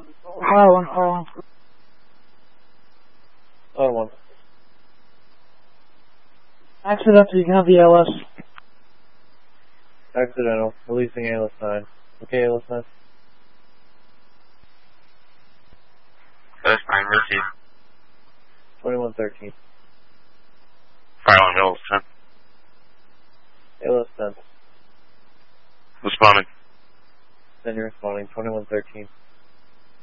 File 1 calling. File 1. Accidental, you can have the ALS. Accidental. Releasing ALS 9. Okay, ALS 9. That's 9, receive. 2113. File on ALS 10. ALS 10. Responding. Then you're responding. 2113.